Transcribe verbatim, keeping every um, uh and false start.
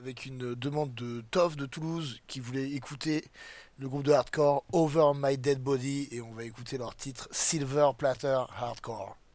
avec une demande de Tov de Toulouse qui voulait écouter le groupe de hardcore Over My Dead Body et on va écouter leur titre Silver Platter Hardcore.